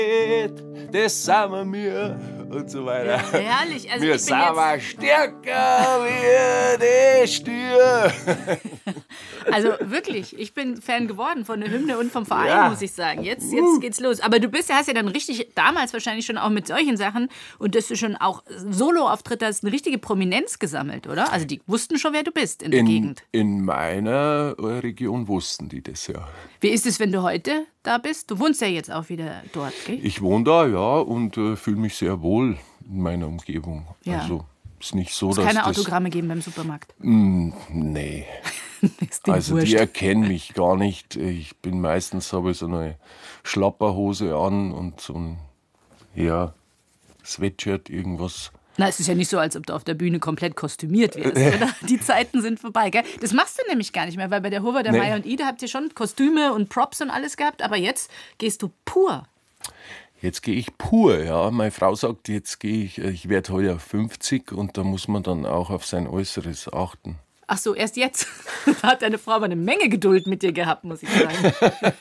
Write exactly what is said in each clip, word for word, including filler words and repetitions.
das sind wir und so weiter. Ja, herrlich. Also wir ich bin sind jetzt, aber stärker wie die Stier. also wirklich, ich bin Fan geworden von der Hymne und vom Verein, Ja. muss ich sagen. Jetzt, jetzt geht's los. Aber du bist, hast ja dann richtig, damals wahrscheinlich schon auch mit solchen Sachen und dass du schon auch Solo-Auftritte hast, eine richtige Prominenz gesammelt, oder? Also die wussten schon, wer du bist in der In, Gegend. in meiner Region wussten die das ja. Wie ist es, wenn du heute da bist? Du wohnst ja jetzt auch wieder dort, gell? Ich wohne da, ja, und äh, fühle mich sehr wohl in meiner Umgebung. Ja. Also ist nicht so, Es dass keine das... Autogramme geben beim Supermarkt. Mm, nee. Ist denen Also wurscht. die erkennen mich gar nicht. Ich bin meistens, habe ich so eine Schlapperhose an und so ein, ja, Sweatshirt, irgendwas. Na, es ist ja nicht so, als ob du auf der Bühne komplett kostümiert wärst, oder? Die Zeiten sind vorbei, gell? Das machst du nämlich gar nicht mehr, weil bei der Hurra, der Nee. Meier und Ida habt ihr schon Kostüme und Props und alles gehabt, aber jetzt gehst du pur. Jetzt gehe ich pur, ja. Meine Frau sagt, jetzt gehe ich, ich werde heuer fünfzig und da muss man dann auch auf sein Äußeres achten. Ach so, erst jetzt hat deine Frau aber eine Menge Geduld mit dir gehabt, muss ich sagen.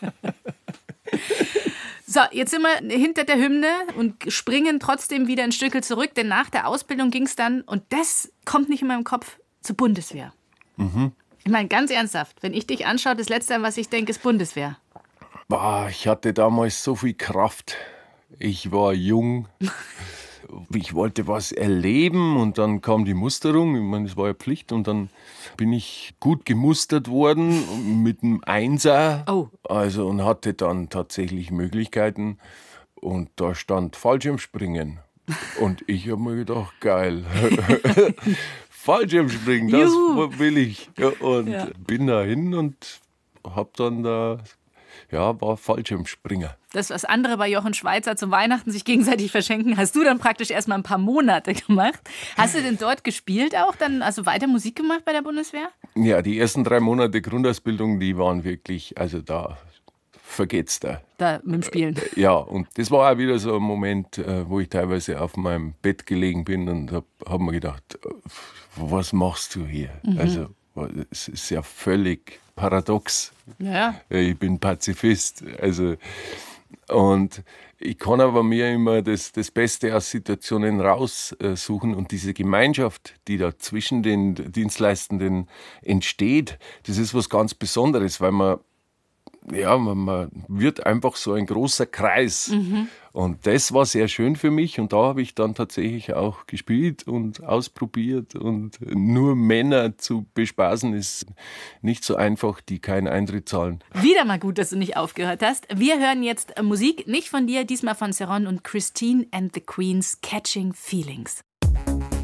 So, jetzt sind wir hinter der Hymne und springen trotzdem wieder ein Stückel zurück, denn nach der Ausbildung ging es dann, und das kommt nicht in meinem Kopf, zur Bundeswehr. Mhm. Ich meine, ganz ernsthaft, wenn ich dich anschaue, das Letzte, an was ich denke, ist Bundeswehr. Boah, ich hatte damals so viel Kraft. Ich war jung. Ich wollte was erleben und dann kam die Musterung. Ich meine, das war ja Pflicht. Und dann bin ich gut gemustert worden mit einem Einser. Oh. Also und hatte dann tatsächlich Möglichkeiten. Und da stand Fallschirmspringen. Und ich habe mir gedacht, geil. Fallschirmspringen, das Juhu. will ich. Ja, und Ja. bin da hin und habe dann da, ja, war Fallschirmspringer. Das, was andere bei Jochen Schweizer zum Weihnachten sich gegenseitig verschenken, hast du dann praktisch erst mal ein paar Monate gemacht. Hast du denn dort gespielt auch? Dann also weiter Musik gemacht bei der Bundeswehr? Ja, die ersten drei Monate Grundausbildung, die waren wirklich, also da vergeht's da. Da mit dem Spielen. Ja, und das war auch wieder so ein Moment, äh, wo ich teilweise auf meinem Bett gelegen bin und habe hab mir gedacht, äh, was machst du hier? Also es ist ja völlig paradox. Ja. Ich bin Pazifist. Also, und ich kann aber mir immer das, das Beste aus Situationen raussuchen. Und diese Gemeinschaft, die da zwischen den Dienstleistenden entsteht, das ist was ganz Besonderes, weil man, ja, man, man wird einfach so ein großer Kreis. Und das war sehr schön für mich. Und da habe ich dann tatsächlich auch gespielt und ausprobiert. Und nur Männer zu bespaßen ist nicht so einfach, die keinen Eintritt zahlen. Wieder mal gut, dass du nicht aufgehört hast. Wir hören jetzt Musik, nicht von dir, diesmal von Serron und Christine and the Queens, Catching Feelings.